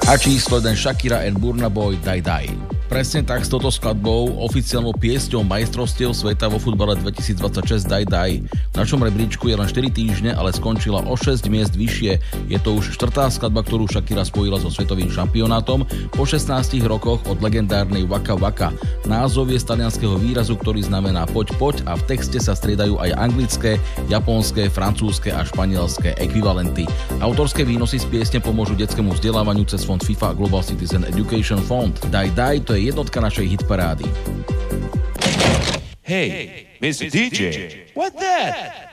A číslo 1 Shakira and Burna Boy Die Die. Presne tak s touto skladbou, oficiálnou piesňou majstrovstiev sveta vo futbale 2026 Die Die. V našom rebríčku je len 4 týždne, ale skončila o 6 miest vyššie. Je to už 4. skladba, ktorú Shakira spojila so svetovým šampionátom po 16 rokoch od legendárnej Waka Waka. Názov je z talianskeho výrazu, ktorý znamená poď poď a v texte sa striedajú aj anglické, japonské, francúzske a španielské ekvivalenty. Autorské výnosy z piesne pomôžu detskému vzdelávaniu cez fond FIFA Global Citizen Education Fund. Die Die to je jednotka našej hitparády. Hey, Mr. DJ, what that?